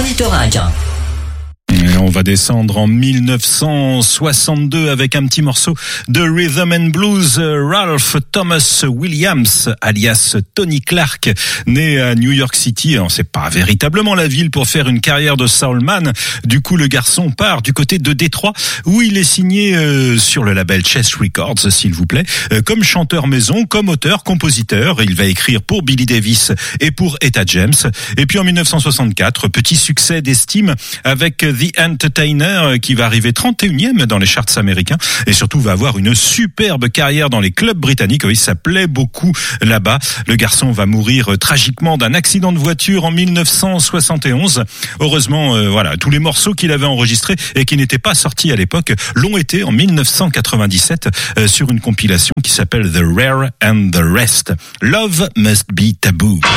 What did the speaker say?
ornithorynque. Et on va descendre en 1962 avec un petit morceau de Rhythm and Blues. Ralph Thomas Williams, alias Tony Clark, né à New York City. Alors, c'est pas véritablement la ville pour faire une carrière de soulman. Du coup, le garçon part du côté de Détroit, où il est signé sur le label Chess Records, s'il vous plaît, comme chanteur maison, comme auteur, compositeur. Il va écrire pour Billy Davis et pour Etta James. Et puis en 1964, petit succès d'estime avec The Entertainer, qui va arriver 31e dans les charts américains et surtout va avoir une superbe carrière dans les clubs britanniques. Oui, ça plaît beaucoup là-bas. Le garçon va mourir tragiquement d'un accident de voiture en 1971. Heureusement, voilà, tous les morceaux qu'il avait enregistrés et qui n'étaient pas sortis à l'époque l'ont été en 1997 sur une compilation qui s'appelle The Rare and the Rest. Love Must Be Taboo.